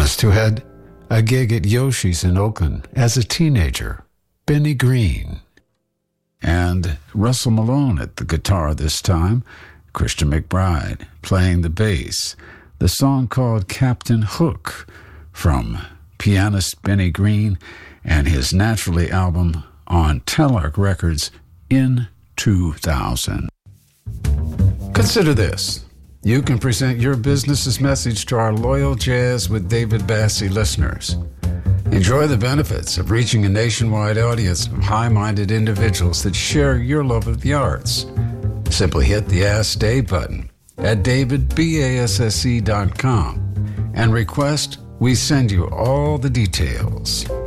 guest who had a gig at Yoshi's in Oakland as a teenager, Benny Green. And Russell Malone at the guitar this time, Christian McBride playing the bass. The song called Captain Hook from pianist Benny Green and his Naturally album on Telarc Records in 2000. Consider this. You can present your business's message to our loyal Jazz with David Bassie listeners. Enjoy the benefits of reaching a nationwide audience of high-minded individuals that share your love of the arts. Simply hit the Ask Dave button at davidbasse.com and request we send you all the details.